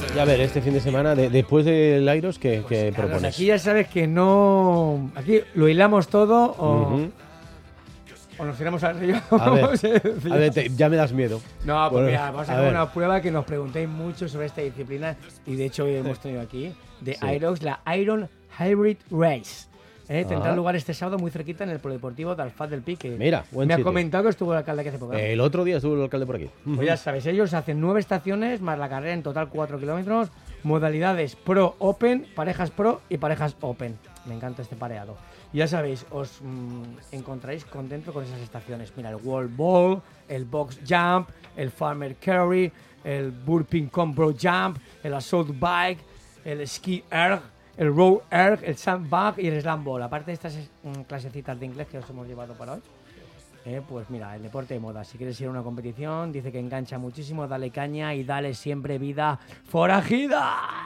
Y a ver, este fin de semana, después del Airos, ¿qué Claro, propones? aquí ya sabes que no... Aquí lo hilamos todo Ujú. o nos tiramos al río. A ver, vamos a decir. a ver, ya me das miedo. No, pues Bueno, mira, vamos a a hacer ver. una prueba que nos preguntéis mucho sobre esta disciplina y de hecho hoy hemos tenido aquí de Sí. Irox, la Iron Hybrid Race. Tendrá Ajá. lugar este sábado muy cerquita en el polideportivo de Alfaz del Pi, que Mira, buen me ha sitio. comentado que estuvo el alcalde que hace poco. El otro día estuvo el alcalde por aquí. Pues ya sabéis, ellos hacen 9 estaciones más la carrera, en total 4 kilómetros, modalidades Pro Open, parejas Pro y parejas Open. Me encanta este pareado. Ya sabéis, os encontraréis contento con esas estaciones. Mira, el Wall Ball, el Box Jump, el Farmer Carry, el Burping Combo Jump, el Assault Bike, el Ski Erg, el Row Erg, el Sandbag y el Slam Ball. Aparte de estas clasecitas de inglés que os hemos llevado para hoy. Pues mira, el deporte de moda. Si quieres ir a una competición, dice que engancha muchísimo, dale caña y dale siempre vida forajida.